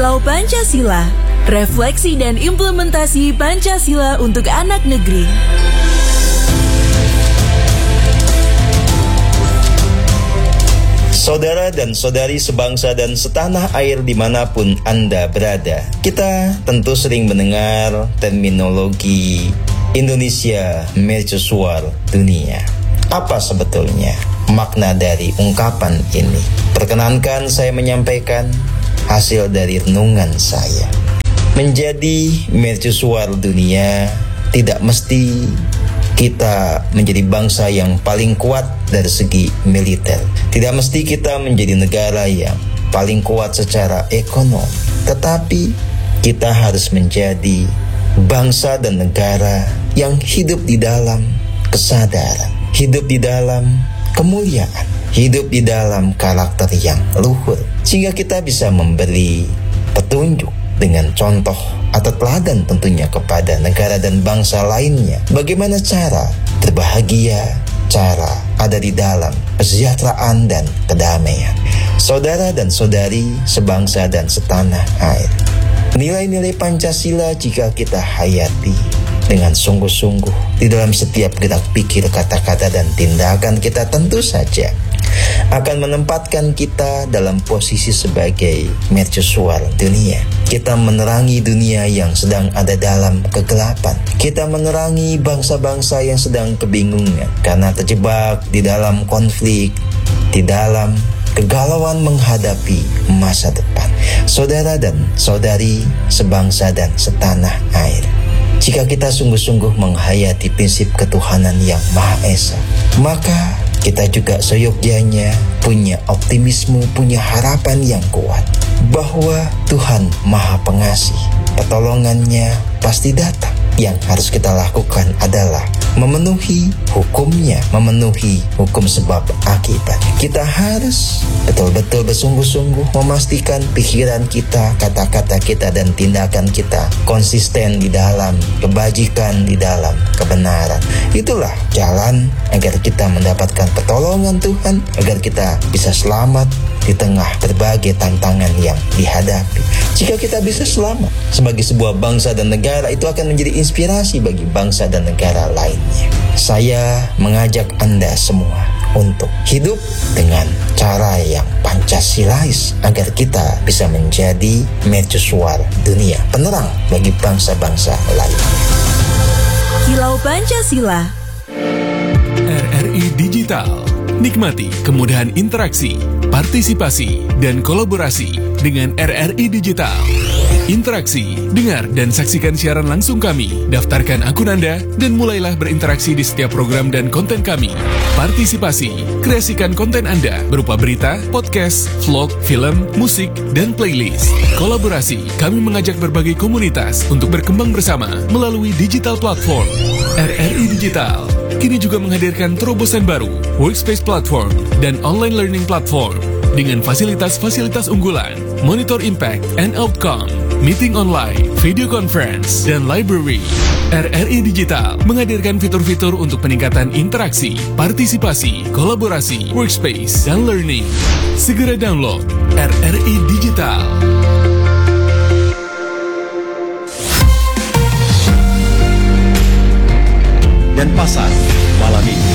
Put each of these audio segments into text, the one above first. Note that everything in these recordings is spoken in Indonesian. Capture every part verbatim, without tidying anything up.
Kilau Pancasila, refleksi dan implementasi Pancasila untuk anak negeri. Saudara dan saudari sebangsa dan setanah air dimanapun Anda berada, kita tentu sering mendengar terminologi Indonesia Mercusuar Dunia. Apa sebetulnya makna dari ungkapan ini? Perkenankan saya menyampaikan hasil dari renungan saya. Menjadi mercusuar dunia tidak mesti kita menjadi bangsa yang paling kuat dari segi militer. Tidak mesti kita menjadi negara yang paling kuat secara ekonomi. Tetapi kita harus menjadi bangsa dan negara yang hidup di dalam kesadaran, hidup di dalam kemuliaan, hidup di dalam karakter yang luhur, sehingga kita bisa memberi petunjuk dengan contoh atau teladan tentunya kepada negara dan bangsa lainnya. Bagaimana cara berbahagia, cara ada di dalam kesejahteraan dan kedamaian. Saudara dan saudari sebangsa dan setanah air, nilai-nilai Pancasila jika kita hayati dengan sungguh-sungguh di dalam setiap gerak pikir, kata-kata dan tindakan kita, tentu saja akan menempatkan kita dalam posisi sebagai mercusuar dunia. Kita menerangi dunia yang sedang ada dalam kegelapan. Kita menerangi bangsa-bangsa yang sedang kebingungan karena terjebak di dalam konflik, di dalam kegalauan menghadapi masa depan. Saudara dan saudari sebangsa dan setanah air, jika kita sungguh-sungguh menghayati prinsip ketuhanan yang Maha Esa, maka kita juga seyogyanya punya optimisme, punya harapan yang kuat bahwa Tuhan Maha Pengasih, pertolongannya pasti datang. Yang harus kita lakukan adalah memenuhi hukumnya, memenuhi hukum sebab akibat. Kita harus betul-betul bersungguh-sungguh memastikan pikiran kita, kata-kata kita, dan tindakan kita konsisten di dalam kebajikan, di dalam kebenaran. Itulah jalan agar kita mendapatkan pertolongan Tuhan, agar kita bisa selamat di tengah berbagai tantangan yang dihadapi. Jika kita bisa selamat sebagai sebuah bangsa dan negara, itu akan menjadi inspirasi bagi bangsa dan negara lainnya. Saya mengajak Anda semua untuk hidup dengan cara yang Pancasilais agar kita bisa menjadi mercusuar dunia, penerang bagi bangsa-bangsa lainnya. Kilau Pancasila. R R I Digital. Nikmati kemudahan interaksi, partisipasi, dan kolaborasi dengan R R I Digital. Interaksi, dengar dan saksikan siaran langsung kami, daftarkan akun Anda, dan mulailah berinteraksi di setiap program dan konten kami. Partisipasi, kreasikan konten Anda berupa berita, podcast, vlog, film, musik, dan playlist. Kolaborasi, kami mengajak berbagai komunitas untuk berkembang bersama melalui digital platform. R R I Digital kini juga menghadirkan terobosan baru, workspace platform, dan online learning platform dengan fasilitas-fasilitas unggulan, monitor impact and outcome, meeting online, video conference, dan library. R R I Digital menghadirkan fitur-fitur untuk peningkatan interaksi, partisipasi, kolaborasi, workspace, dan learning. Segera download R R I Digital. Dan pasar malam ini.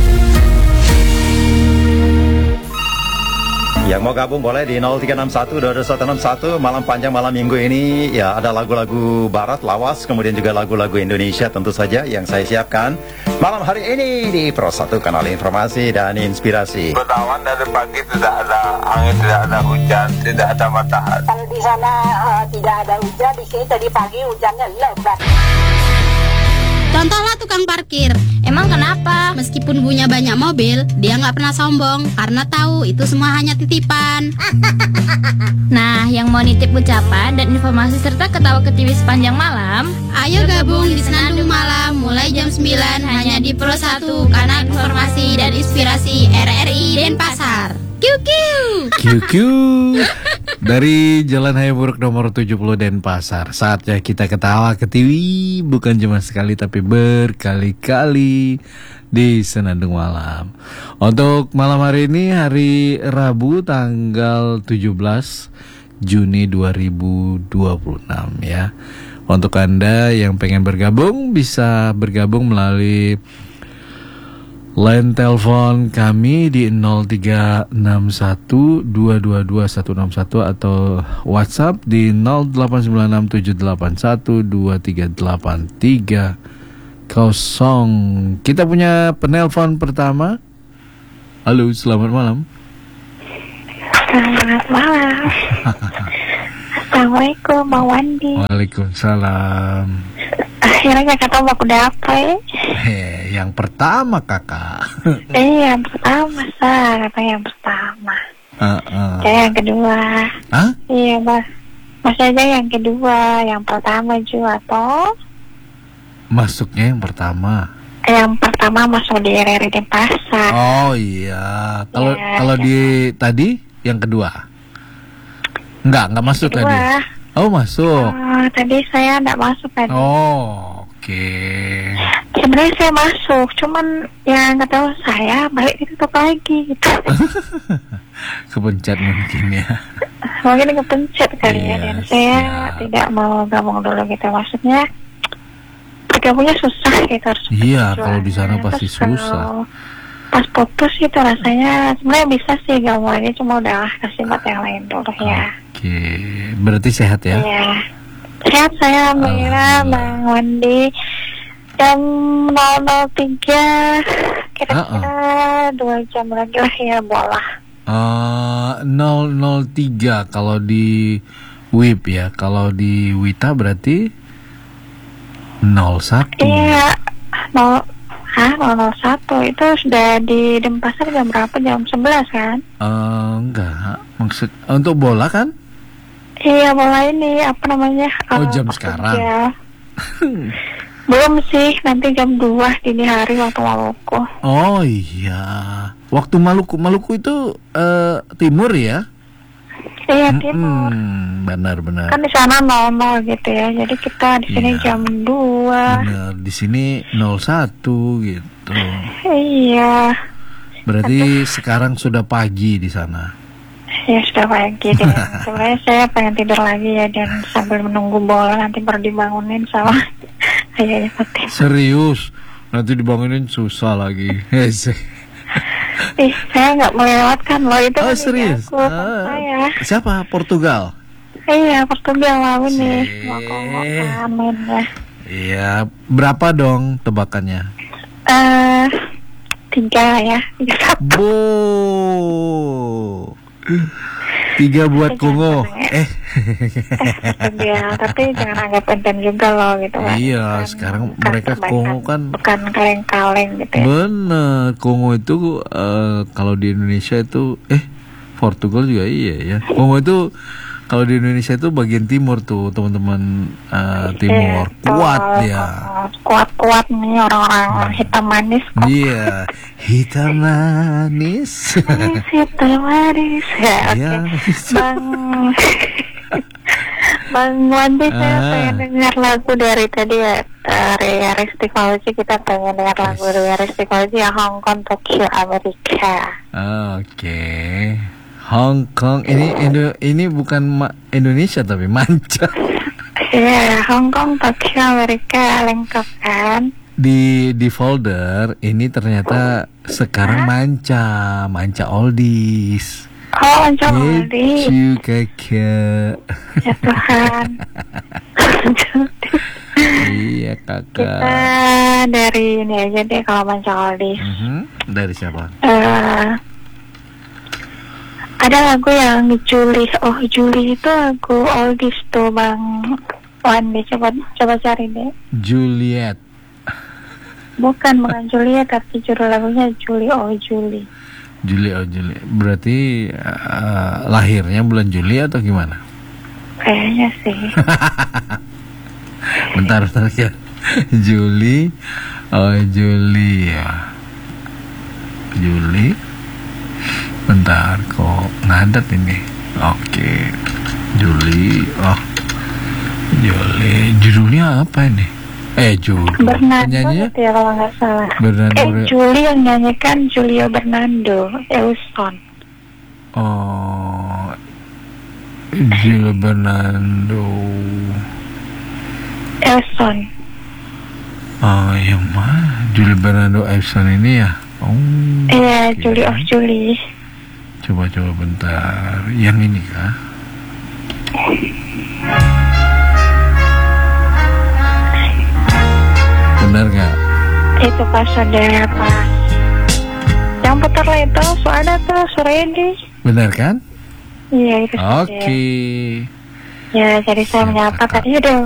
Yang mau gabung boleh di nol tiga enam satu dua dua satu enam satu. Malam panjang malam minggu ini ya ada lagu-lagu barat lawas, kemudian juga lagu-lagu Indonesia tentu saja yang saya siapkan malam hari ini di Pro satu Kanal Informasi dan Inspirasi. Bertawan dari pagi tidak ada angin, tidak ada hujan, tidak ada matahari. Kalau di sana uh, tidak ada hujan, di sini tadi pagi hujannya lebat. Contohlah tukang parkir. Emang kenapa? Meskipun punya banyak mobil, dia nggak pernah sombong karena tahu itu semua hanya titipan. Nah, yang mau nitip ucapan dan informasi serta ketawa ketiwi sepanjang malam, ayo gabung di Senandung Malam mulai jam sembilan hanya di Pro satu Kanal Informasi dan Inspirasi R R I Denpasar. Kiu kiu. Kiu kiu. Dari Jalan Hayamuruk nomor tujuh puluh Denpasar. Saatnya kita ketawa ketiwi, bukan cuma sekali tapi berkali-kali di Senandung Malam. Untuk malam hari ini, hari Rabu tanggal tujuh belas Juni dua ribu dua puluh enam ya. Untuk Anda yang pengen bergabung bisa bergabung melalui line telepon kami di nol tiga enam satu dua dua dua satu enam satu atau WhatsApp di nol delapan sembilan enam tujuh delapan satu dua tiga delapan tiga kosong. Kita punya penelpon pertama. Halo, selamat malam. Selamat malam. Assalamualaikum Bang Wandi. Waalaikumsalam. Akhirnya kakak tahu aku dapet. Heh, yang pertama kakak. Eh, yang pertama sah, kata yang pertama. Uh-uh. Saya yang kedua. Hah? Iya bah. Mas aja yang kedua, yang pertama juga toh. Masuknya yang pertama. Yang pertama masuk di R R I Denpasar. Oh iya. Kalau ya, kalau ya. di tadi yang kedua. Enggak, enggak masuk kedua. tadi. Oh, masuk. Oh, tadi saya enggak masuk tadi. Oh, oke. Okay. Sebenarnya saya masuk, cuman ya nggak tahu saya balik ditutup lagi gitu. Kepencet mungkin ya. Mungkin kepencet kali iya, ya. Dan saya siap. tidak mau gabung dulu gitu. Maksudnya bergabungnya susah gitu harus. Iya, kalau di sana Terus pasti susah. Pas putus gitu rasanya sebenarnya bisa sih gabung aja, cuma udahlah kasih buat yang lain dulu ya. Oke, berarti sehat ya? Iya. Sehat saya Alhamdulillah Bang Wandi. Jam nol nol tiga kira-kira dua jam lagi lah ya bola. Uh, nol nol tiga kalau di W I P ya. Kalau di Wita berarti nol satu. Iya, nol Hah, nol nol satu itu sudah di Denpasar jam berapa? Jam sebelas kan? Uh, enggak, maksud untuk bola kan? Iya, bola ini apa namanya? Oh, uh, jam sekarang. Ya. Belum sih, nanti jam dua dini hari waktu Maluku. Oh iya, waktu Maluku Maluku itu uh, timur ya? Iya, timur. Hmm, benar-benar. Kan di sana nol nol gitu ya. Jadi kita di sini Iya. jam dua. Benar, di sini nol satu gitu. Iya. Berarti sekarang sudah pagi di sana. Ya sudah pagi deh. Sebenarnya saya pengen tidur lagi ya, dan sambil menunggu bola nanti baru dibangunin sama ayahnya Fatin. Serius? Nanti dibangunin susah lagi. Ih, saya nggak melewatkan loh itu. Oh serius? Aku, Ah, saya. siapa? Portugal? Iya, Portugal lalu nih. Sih. Mau main ya. Iya, berapa dong tebakannya? Eh, tiga ya, tiga satu. Bo. Tiga buat Kongo. Eh. Iya, tapi jangan anggap enten juga loh gitu kan. Iya, Bukan- sekarang bukan mereka kebaikan, Kongo kan. bukan kaleng-kaleng gitu ya. Bener, Kongo itu eh, kalau di Indonesia itu eh Portugal juga iya ya. Kongo itu kalau di Indonesia itu bagian timur tuh teman-teman eh, timur Iya, kuat betul. ya. Kuat-kuat nih orang-orang hitam manis kok. Iya, hitam manis. Manis, hitam manis. Ya, oke. Iya. Bang Bang Wandi, saya Ah. pengen dengar lagu dari tadi ya, dari Resti Fauzi. Kita pengen dengar lagu dari Resti Fauzi ya, Hong Kong, Tokyo, Amerika. Oke. Hong Kong ini Indo, ini bukan ma- Indonesia tapi manca. Iya, Hong Kong, Tokyo, Amerika, lengkap kan? Di di folder ini ternyata sekarang manca, manca oldies. Oh, Anjol Aldi. Itu kakak. Ya Tuhan. Iya kakak. Kita dari ini aja deh kalau Anjol Aldi. Mhm. Dari siapa? Eh, ada lagu yang Juli. Oh, Juli itu lagu oldies tuh Bang Wandi. Coba coba cari deh. Juliet. Bukan bukan Juliet, tapi judul lagunya Juli. Oh, Juli. Juli oh Juli. Berarti eh, lahirnya bulan Juli atau gimana? Kayaknya sih. Bentar bentar ya. Juli. Oh Juli ya. Juli. Bentar kok ngadat ini. Oke. Juli. Oh. Juli. Judulnya apa ini? Eh Juli. Bernardo Penyanyinya? gitu ya kalau nggak salah. Bernardo. Eh Juli yang nyanyikan Julio Bernardo Euson. Oh. Jules Bernardo Elson. Oh yang mana? Jules Bernardo Elson ini ya? Oh. Iya, okay. Julie of Julie. Coba-coba bentar. Yang ini kah? Benar gak? Itu pas ada pas. Yang putar itu ada tuh Suredi. Benar kan? Iya itu. Oke. Okay. Ya, jadi saya menyapa tadi udah